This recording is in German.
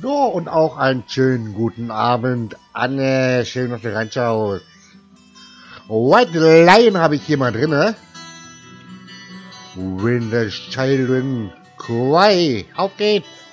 So, und auch einen schönen guten Abend, Anne. Schön, dass du reinschaust. White Lion habe ich hier mal drinne. When the Children Cry. Auf geht's.